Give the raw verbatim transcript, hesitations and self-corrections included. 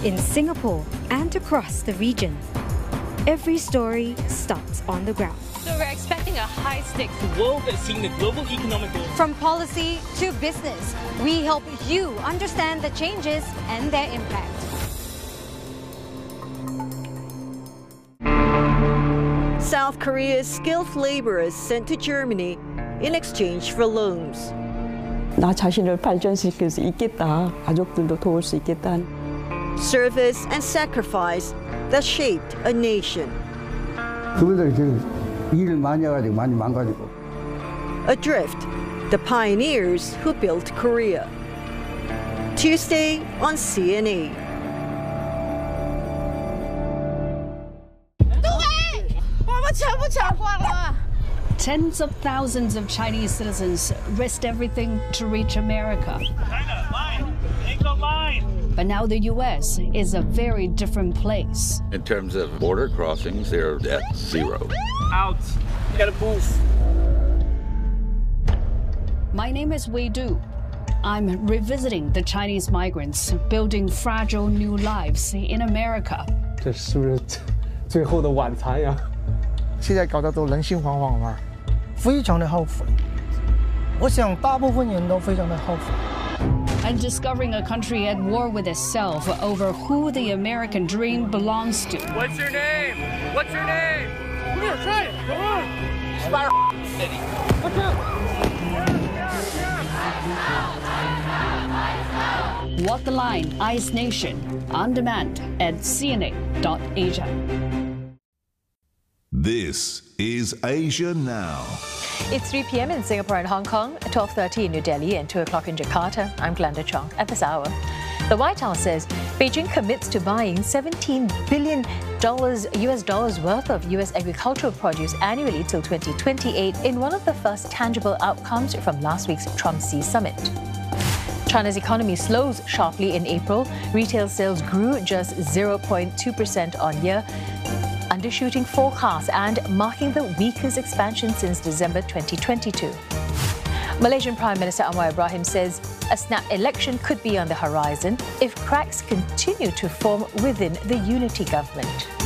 in Singapore and across the region. Every story starts on the ground. So we're expecting a high-stakes world that's seeing the global economic... From policy to business, we help you understand the changes and their impact. South Korea's skilled laborers sent to Germany in exchange for loans. 나 자신을 발전시킬 수 있겠다. 가족들도 도울 수 있겠다. Service and sacrifice that shaped a nation. 그분들이 지금 일을 많이 해가지고 많이 망가지고. Adrift, the pioneers who built Korea. Tuesday on C N A. Tens of thousands of Chinese citizens risked everything to reach America. China, line! Take the line! But now the U S is a very different place. In terms of border crossings, they're at zero. Out! You gotta move. My name is Wei Du. I'm revisiting the Chinese migrants building fragile new lives in America. 这是不是最后的晚餐呀？ 现在搞得都人心惶惶嘛，非常的后悔。我想大部分人都非常的后悔。 And discovering a country at war with itself over who the American dream belongs to. What's your name? What's your name? Come here, try it. Come on. Spider City. What's up? Walk the Line, Ice Nation, on demand at C N A dot Asia. This is Asia Now. It's three p m in Singapore and Hong Kong, twelve thirty in New Delhi and two o'clock in Jakarta. I'm Glenda Chong. At this hour, the White House says Beijing commits to buying seventeen billion dollars U S dollars worth of U S agricultural produce annually till twenty twenty-eight in one of the first tangible outcomes from last week's Trump-Xi summit. China's economy slows sharply in April. Retail sales grew just zero point two percent on year, undershooting forecasts and marking the weakest expansion since December twenty twenty-two. Malaysian Prime Minister Anwar Ibrahim says a snap election could be on the horizon if cracks continue to form within the unity government.